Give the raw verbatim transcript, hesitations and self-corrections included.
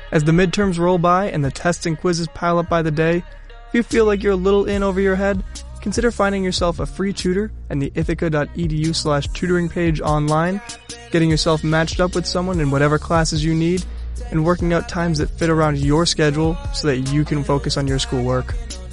As the midterms roll by and the tests and quizzes pile up by the day, if you feel like you're a little in over your head, consider finding yourself a free tutor at the ithaca.edu slash tutoring page online, getting yourself matched up with someone in whatever classes you need, and working out times that fit around your schedule so that you can focus on your schoolwork.